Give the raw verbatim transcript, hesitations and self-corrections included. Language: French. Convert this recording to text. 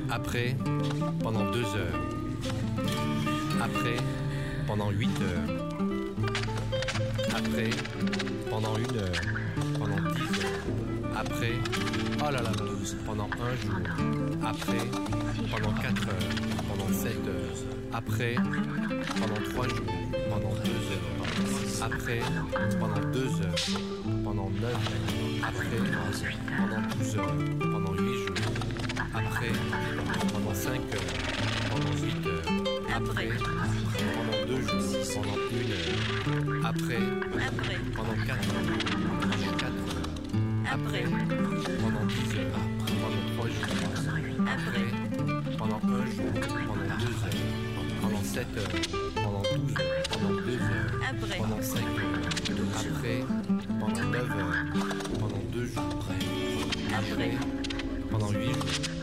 Après, pendant deux heures. Après, pendant huit heures. Après, pendant une heure. Pendant dix heures. Après, oh là là là, pendant un jour. Après, pendant quatre heures. Pendant sept heures. Après, pendant trois jours. Pendant deux heures. Après, pendant deux heures. Pendant neuf heures. Après, pendant douze heures. Pendant huit jours. Après, pendant cinq heures. Pendant huit heures. Après, pendant deux jours. Pendant une heure. Après, pendant quatre heures. Pendant quatre heures. Après, pendant dix heures. Pendant trois jours. Après, pendant un jour. Pendant deux heures. Pendant sept heures. Pendant douze heures. Pendant deux heures. Pendant cinq heures. Après, pendant neuf heures. Pendant deux jours. Après, pendant huit jours.